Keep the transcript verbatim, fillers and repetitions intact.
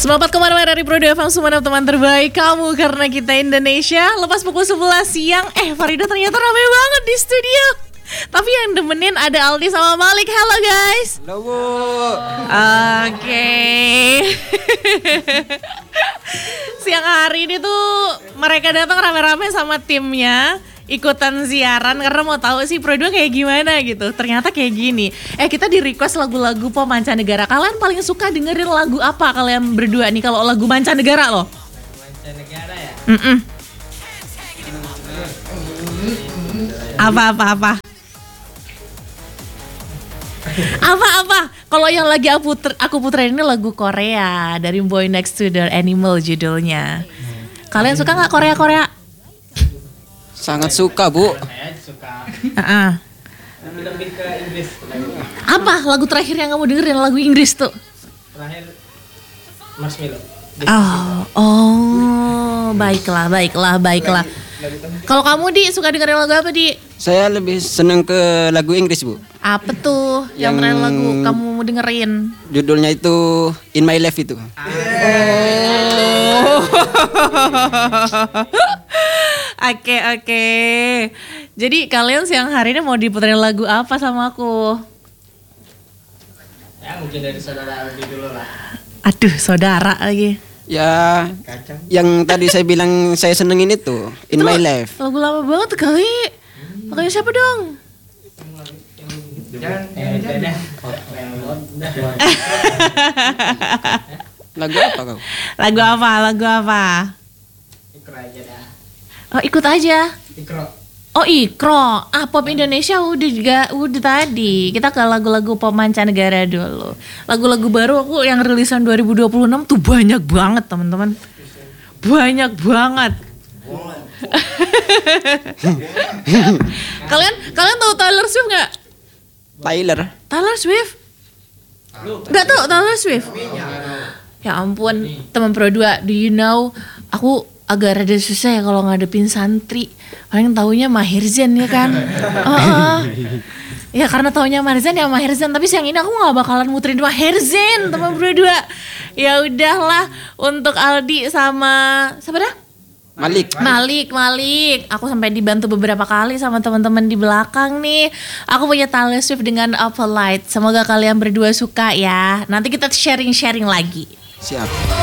Selamat kemana-mana dari Pro dua F M Sumeneb, teman terbaik kamu karena kita Indonesia. Lepas pukul sebelas siang, eh Farida ternyata ramai banget di studio. Tapi yang demenin ada Aldi sama Malik. Halo guys. Halo Bu. Oke. Siang hari ini tuh mereka datang rame-rame sama timnya, ikutan siaran karena mau tahu sih Pro dua kayak gimana gitu. Ternyata kayak gini. Eh kita di request lagu-lagu pop mancanegara. Kalian paling suka dengerin lagu apa kalian berdua nih kalau lagu mancanegara loh? Mancanegara ya? Mm-mm. Apa-apa-apa? Apa-apa? Kalau yang lagi aku puter, aku puterin ini lagu Korea dari Boy Next Door, Animal judulnya. Kalian suka nggak Korea-Korea? Sangat suka Bu. Saya suka. Uh-uh. Lebih ke Inggris. Apa lagu terakhir yang kamu dengerin lagu Inggris tuh? Terakhir Marshmello. Oh, oh, baiklah, baiklah, baiklah. Kalau kamu Di suka dengerin lagu apa Di? Saya lebih seneng ke lagu Inggris Bu. Apa tuh yang, Yang- terakhir lagu kamu mau dengerin? Judulnya itu In My Life itu. Oh. Oke oke. Jadi kalian siang hari ini mau diputerin lagu apa sama aku? Ya mungkin dari saudara Aldi dulu lah. Aduh saudara lagi. Ya, Kacang. yang tadi saya bilang saya senengin itu In Itu My lo- Life. Lagu lama banget kali. Makanya siapa dong? Jangan eh dadah. Lagu apa kau? Lagu apa? Lagu apa? Ikro aja dah. Oh ikut aja. Ikro. Oh Ikro, ah pop Indonesia udah juga udah tadi. Kita ke lagu-lagu pop mancanegara dulu. Lagu-lagu baru aku yang rilisan dua ribu dua puluh enam tuh banyak banget teman-teman. Banyak banget. kalian kalian tahu Taylor Swift nggak? Tyler. Taylor Swift? Nggak tahu Taylor Swift? Ya ampun, teman Pro dua, do you know? Aku agak rada susah ya kalau ngadepin santri. Paling taunya Maher Zain ya kan. Heeh. Ya karena taunya Maher Zain ya Maher Zain, tapi siang ini aku nggak bakalan muterin Maher Zain, teman Pro dua. Ya udahlah, untuk Aldi sama siapa dah? Malik. Malik, Malik. Aku sampai dibantu beberapa kali sama teman-teman di belakang nih. Aku punya Taylor Swift dengan Apple Light. Semoga kalian berdua suka ya. Nanti kita sharing-sharing lagi. Siap.